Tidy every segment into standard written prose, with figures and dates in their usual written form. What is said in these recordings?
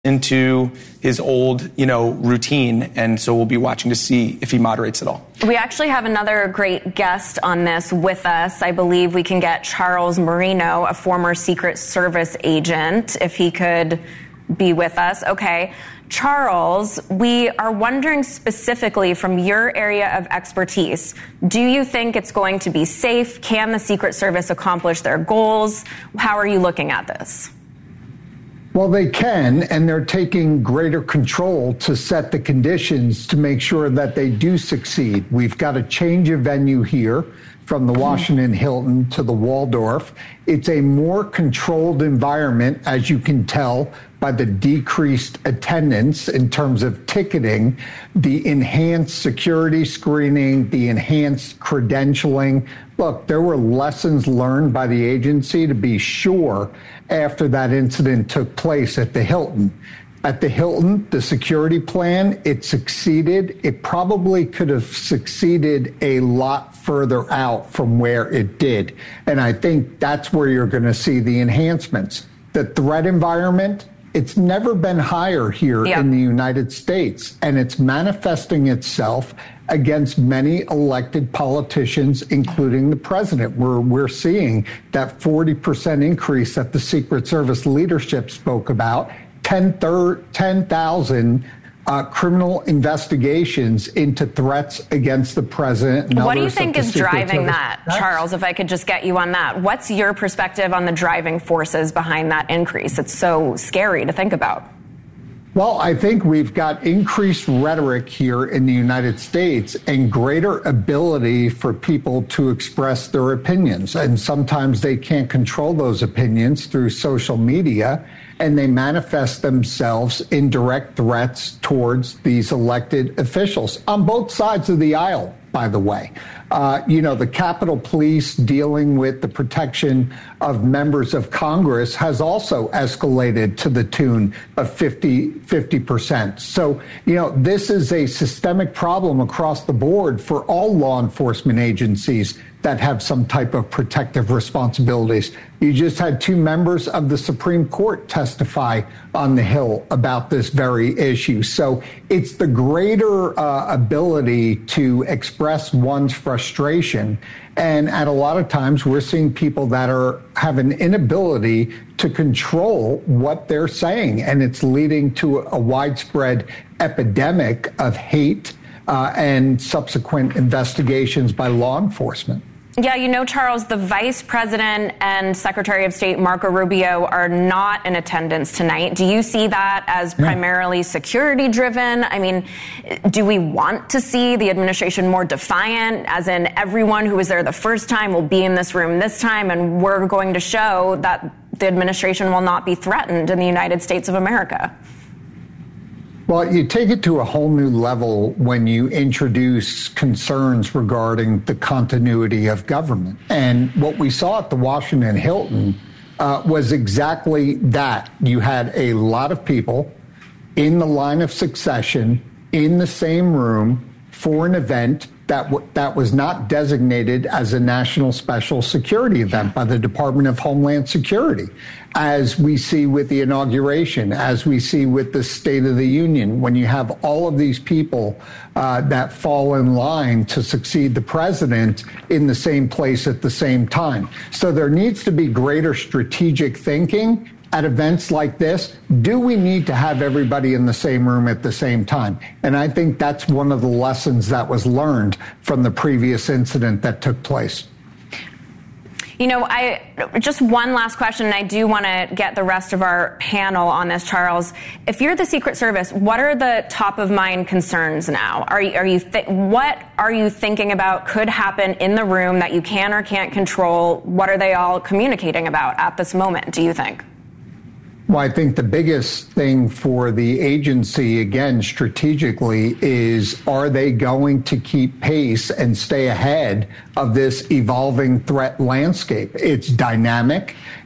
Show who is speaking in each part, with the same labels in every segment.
Speaker 1: into his old, routine. And so we'll be watching to see if he moderates at all.
Speaker 2: We actually have another great guest on this with us. I believe we can get Charles Marino, a former Secret Service agent, if he could be with us. Okay. Charles, we are wondering specifically from your area of expertise, do you think it's going to be safe? Can the Secret Service accomplish their goals? How are you looking at this?
Speaker 3: Well, they can, and they're taking greater control to set the conditions to make sure that they do succeed. We've got a change of venue here from the Washington Hilton to the Waldorf. It's a more controlled environment, as you can tell by the decreased attendance in terms of ticketing, the enhanced security screening, the enhanced credentialing. Look, there were lessons learned by the agency, to be sure, after that incident took place at the Hilton. At the Hilton, the security plan, it succeeded. It probably could have succeeded a lot further out from where it did. And I think that's where you're going to see the enhancements. The threat environment, it's never been higher here in the United States, and it's manifesting itself against many elected politicians, including the president. We're seeing that 40% increase that the Secret Service leadership spoke about, 10,000 criminal investigations into threats against the president. And
Speaker 2: what do you think is driving that, Charles, if I could just get you on that? What's your perspective on the driving forces behind that increase? It's so scary to think about.
Speaker 3: Well, I think we've got increased rhetoric here in the United States and greater ability for people to express their opinions. And sometimes they can't control those opinions through social media, and they manifest themselves in direct threats towards these elected officials on both sides of the aisle, by the way. The Capitol Police dealing with the protection of members of Congress has also escalated to the tune of 50%. So, this is a systemic problem across the board for all law enforcement agencies that have some type of protective responsibilities. You just had 2 members of the Supreme Court testify on the Hill about this very issue. So it's the greater ability to express one's frustration. And at a lot of times, we're seeing people that have an inability to control what they're saying. And it's leading to a widespread epidemic of hate and subsequent investigations by law enforcement.
Speaker 2: Yeah, Charles, the Vice President and Secretary of State Marco Rubio are not in attendance tonight. Do you see that as primarily security driven? I mean, do we want to see the administration more defiant, as in everyone who was there the first time will be in this room this time, and we're going to show that the administration will not be threatened in the United States of America?
Speaker 3: Well, you take it to a whole new level when you introduce concerns regarding the continuity of government. And what we saw at the Washington Hilton was exactly that. You had a lot of people in the line of succession in the same room for an event that was not designated as a national special security event by the Department of Homeland Security, as we see with the inauguration, as we see with the State of the Union, when you have all of these people that fall in line to succeed the president in the same place at the same time. So there needs to be greater strategic thinking at events like this. Do we need to have everybody in the same room at the same time? And I think that's one of the lessons that was learned from the previous incident that took place.
Speaker 2: Just one last question, and I do want to get the rest of our panel on this, Charles. If you're the Secret Service, what are the top of mind concerns now? What are you thinking about could happen in the room that you can or can't control? What are they all communicating about at this moment, do you think?
Speaker 3: Well, I think the biggest thing for the agency, again, strategically, is are they going to keep pace and stay ahead of this evolving threat landscape? It's dynamic.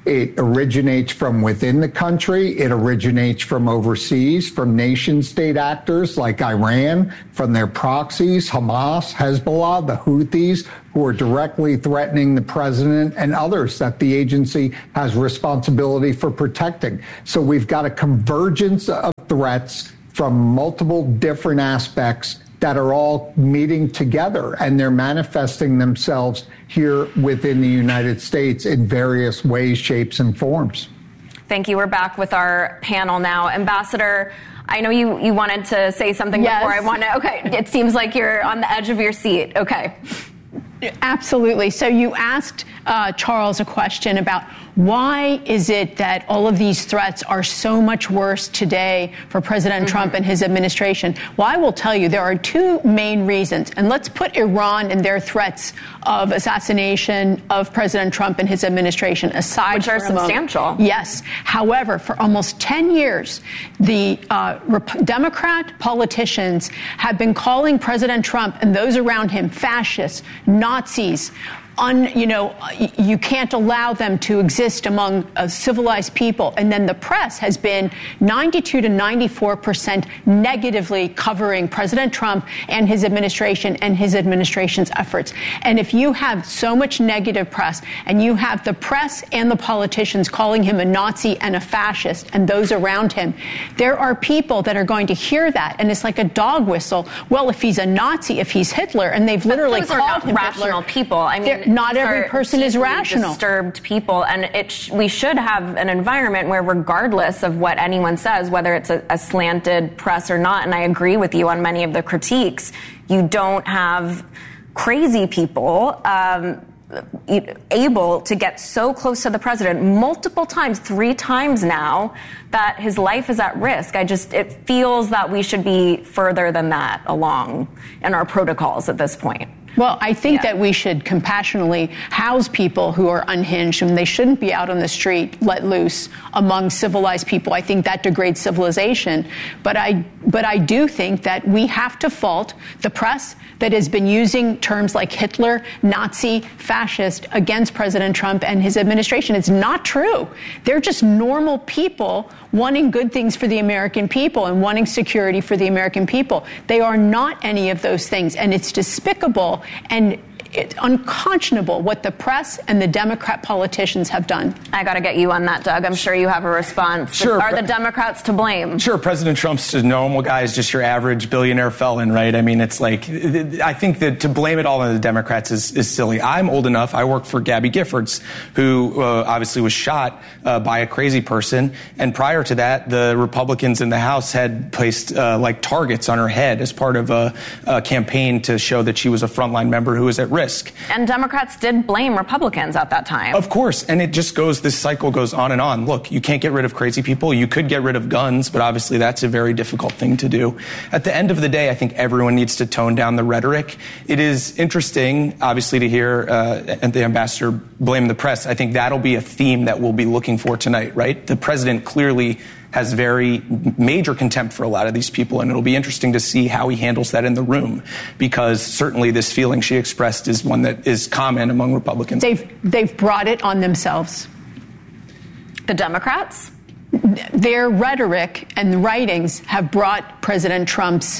Speaker 3: It originates from within the country. It originates from overseas, from nation-state actors like Iran, from their proxies, Hamas, Hezbollah, the Houthis, who are directly threatening the president and others that the agency has responsibility for protecting. So we've got a convergence of threats from multiple different aspects that are all meeting together, and they're manifesting themselves here within the United States in various ways, shapes, and forms.
Speaker 2: Thank you. We're back with our panel now. Ambassador, I know you wanted to say something before I want to. Okay, it seems like you're on the edge of your seat. Okay.
Speaker 4: Absolutely. So you asked Charles a question about why is it that all of these threats are so much worse today for President Trump and his administration? Well, I will tell you there are two main reasons. And let's put Iran and their threats of assassination of President Trump and his administration aside.
Speaker 2: Which are substantial.
Speaker 4: Yes. However, for almost 10 years, the Democrat politicians have been calling President Trump and those around him fascists, Nazis, you can't allow them to exist among civilized people. And then the press has been 92 to 94% negatively covering President Trump and his administration and his administration's efforts. And if you have so much negative press and you have the press and the politicians calling him a Nazi and a fascist and those around him, there are people that are going to hear that. And it's like a dog whistle. Well, if he's a Nazi, if he's Hitler, and they've literally called him
Speaker 2: rational
Speaker 4: Hitler,
Speaker 2: people. I mean,
Speaker 4: not every person is rational.
Speaker 2: Disturbed people, and we should have an environment where, regardless of what anyone says, whether it's a slanted press or not, and I agree with you on many of the critiques, you don't have crazy people able to get so close to the president multiple times, 3 times now, that his life is at risk. It feels that we should be further than that along in our protocols at this point.
Speaker 4: Well, I think that we should compassionately house people who are unhinged, and they shouldn't be out on the street let loose among civilized people. I think that degrades civilization. But I do think that we have to fault the press that has been using terms like Hitler, Nazi, fascist against President Trump and his administration. It's not true. They're just normal people wanting good things for the American people and wanting security for the American people. They are not any of those things, and it's despicable and it's unconscionable what the press and the Democrat politicians have done. I got to get you on that, Doug. I'm sure you have a response.
Speaker 1: Sure.
Speaker 4: Are the Democrats to blame?
Speaker 1: Sure. President Trump's a normal guy, is just your average billionaire felon, right? I mean, it's like, I think that to blame it all on the Democrats is silly. I'm old enough. I work for Gabby Giffords, who obviously was shot by a crazy person. And prior to that, the Republicans in the House had placed targets on her head as part of a campaign to show that she was a frontline member who was at risk.
Speaker 2: And Democrats did blame Republicans at that time.
Speaker 1: Of course. And it just this cycle goes on and on. Look, you can't get rid of crazy people. You could get rid of guns, but obviously that's a very difficult thing to do. At the end of the day, I think everyone needs to tone down the rhetoric. It is interesting, obviously, to hear the ambassador blame the press. I think that'll be a theme that we'll be looking for tonight, right? The president clearly has very major contempt for a lot of these people, and it'll be interesting to see how he handles that in the room, because certainly this feeling she expressed is one that is common among Republicans.
Speaker 4: They've brought it on themselves.
Speaker 2: The Democrats?
Speaker 4: Their rhetoric and writings have brought President Trump's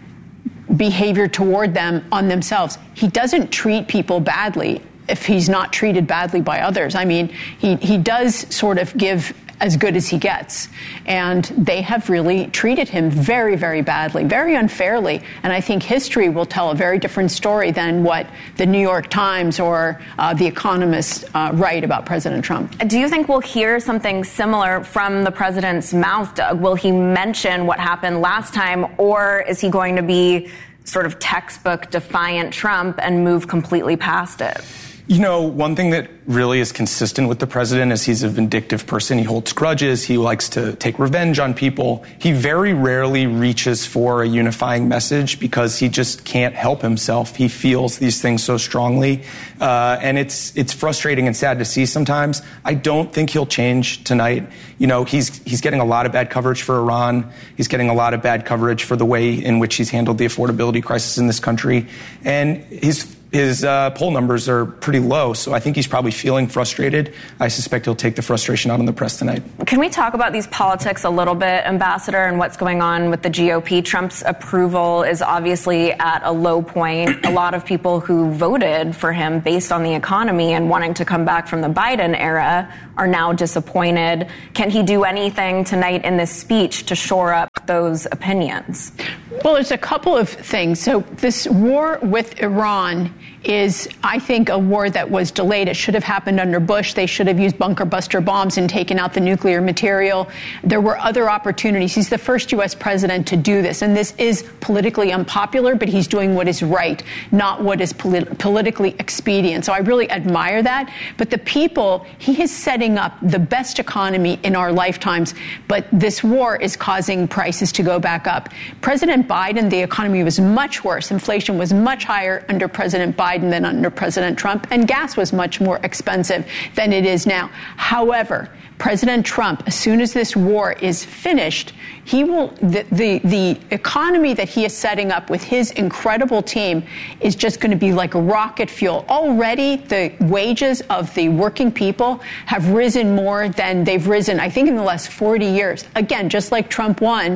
Speaker 4: behavior toward them on themselves. He doesn't treat people badly if he's not treated badly by others. I mean, he does sort of give as good as he gets. And they have really treated him very, very badly, very unfairly. And I think history will tell a very different story than what the New York Times or The Economist write about President Trump.
Speaker 2: Do you think we'll hear something similar from the president's mouth, Doug? Will he mention what happened last time, or is he going to be sort of textbook defiant Trump and move completely past it?
Speaker 1: You know, one thing that really is consistent with the president is he's a vindictive person. He holds grudges. He likes to take revenge on people. He very rarely reaches for a unifying message because he just can't help himself. He feels these things so strongly. And it's frustrating and sad to see sometimes. I don't think he'll change tonight. You know, he's getting a lot of bad coverage for Iran. He's getting a lot of bad coverage for the way in which he's handled the affordability crisis in this country. And his his poll numbers are pretty low, so I think he's probably feeling frustrated. I suspect he'll take the frustration out on the press tonight.
Speaker 2: Can we talk about these politics a little bit, Ambassador, and what's going on with the GOP? Trump's approval is obviously at a low point. A lot of people who voted for him based on the economy and wanting to come back from the Biden era are now disappointed. Can he do anything tonight in this speech to shore up those opinions?
Speaker 4: Well, there's a couple of things. So this war with Iran is, I think, a war that was delayed. It should have happened under Bush. They should have used bunker buster bombs and taken out the nuclear material. There were other opportunities. He's the first U.S. president to do this. And this is politically unpopular, but he's doing what is right, not what is politically expedient. So I really admire that. But the people, he is setting up the best economy in our lifetimes. But this war is causing prices to go back up. President Biden, the economy was much worse. Inflation was much higher under President Biden than under President Trump, and gas was much more expensive than it is now. However, President Trump, as soon as this war is finished, he will the economy that he is setting up with his incredible team is just going to be like rocket fuel. Already, the wages of the working people have risen more than they've risen, I think, in the last 40 years. Again, just like Trump won,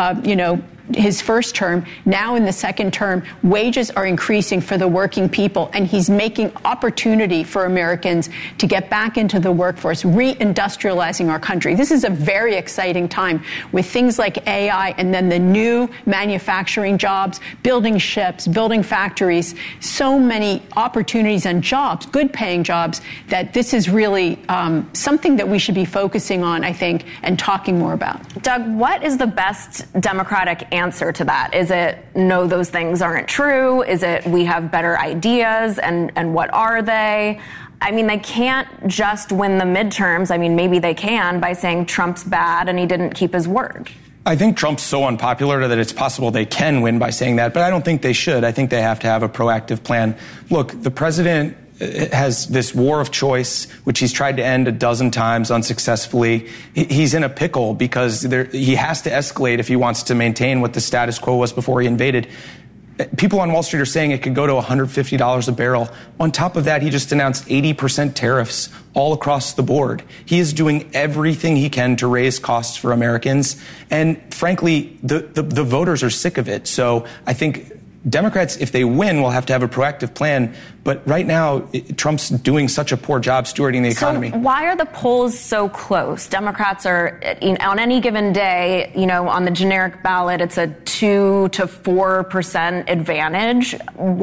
Speaker 4: his first term, now in the second term, wages are increasing for the working people, and he's making opportunity for Americans to get back into the workforce, reindustrializing our country. This is a very exciting time with things like AI and then the new manufacturing jobs, building ships, building factories, so many opportunities and jobs, good paying jobs, that this is really something that we should be focusing on, I think, and talking more about.
Speaker 2: Doug, what is the best Democratic answer to that? Is it, no, those things aren't true? Is it, we have better ideas, and what are they? I mean, they can't just win the midterms. I mean, maybe they can by saying Trump's bad and he didn't keep his word.
Speaker 1: I think Trump's so unpopular that it's possible they can win by saying that, but I don't think they should. I think they have to have a proactive plan. Look, the president has this war of choice, which he's tried to end a dozen times unsuccessfully. He's in a pickle because he has to escalate if he wants to maintain what the status quo was before he invaded. People on Wall Street are saying it could go to $150 a barrel. On top of that, he just announced 80% tariffs all across the board. He is doing everything he can to raise costs for Americans. And frankly, the voters are sick of it. So I think Democrats, if they win, will have to have a proactive plan. But right now, Trump's doing such a poor job stewarding the economy.
Speaker 2: So why are the polls so close? Democrats are, on any given day, on the generic ballot, it's a 2 to 4% advantage.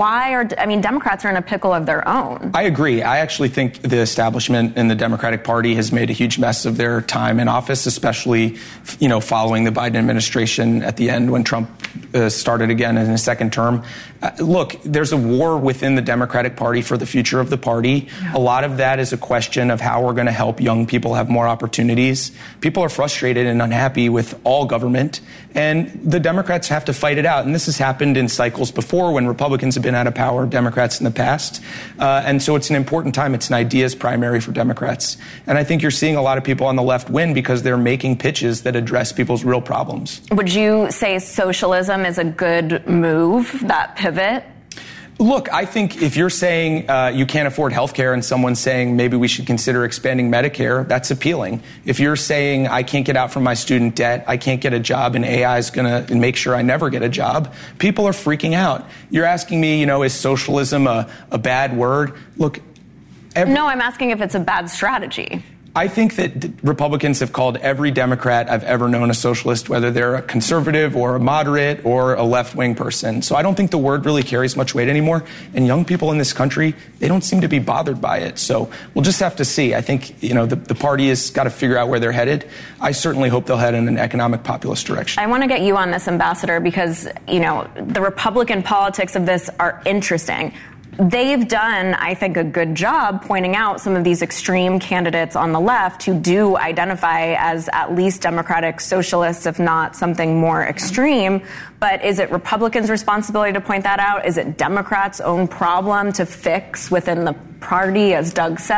Speaker 2: Democrats are in a pickle of their own.
Speaker 1: I agree. I actually think the establishment in the Democratic Party has made a huge mess of their time in office, especially, following the Biden administration at the end when Trump started again in his second term. Look, there's a war within the Democratic Party for the future of the party. Yeah. A lot of that is a question of how we're going to help young people have more opportunities. People are frustrated and unhappy with all government, and the Democrats have to fight it out. And this has happened in cycles before when Republicans have been out of power, Democrats in the past. And so it's an important time. It's an ideas primary for Democrats. And I think you're seeing a lot of people on the left win because they're making pitches that address people's real problems.
Speaker 2: Would you say socialism is a good move, that pivot?
Speaker 1: Look, I think if you're saying you can't afford health care and someone's saying maybe we should consider expanding Medicare, that's appealing. If you're saying I can't get out from my student debt, I can't get a job, and AI is going to make sure I never get a job, people are freaking out. You're asking me, is socialism a bad word? Look,
Speaker 2: no, I'm asking if it's a bad strategy.
Speaker 1: I think that Republicans have called every Democrat I've ever known a socialist, whether they're a conservative or a moderate or a left-wing person. So I don't think the word really carries much weight anymore. And young people in this country, they don't seem to be bothered by it. So we'll just have to see. I think, the party has got to figure out where they're headed. I certainly hope they'll head in an economic populist direction.
Speaker 2: I want to get you on this, Ambassador, because, the Republican politics of this are interesting. They've done, I think, a good job pointing out some of these extreme candidates on the left who do identify as at least democratic socialists, if not something more extreme. But is it Republicans' responsibility to point that out? Is it Democrats' own problem to fix within the party, as Doug said?